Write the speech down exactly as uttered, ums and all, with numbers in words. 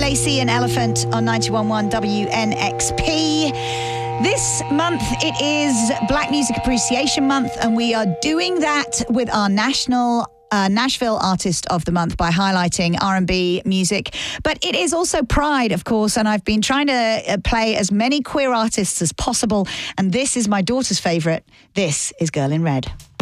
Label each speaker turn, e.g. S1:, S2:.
S1: Lacey and Elephant on ninety-one point one W N X P. This month it is Black Music Appreciation Month, and we are doing that with our national Uh, Nashville Artist of the Month by highlighting R and B music. But it is also Pride, of course, and I've been trying to uh, play as many queer artists as possible, and this is my daughter's favourite. This is Girl in Red.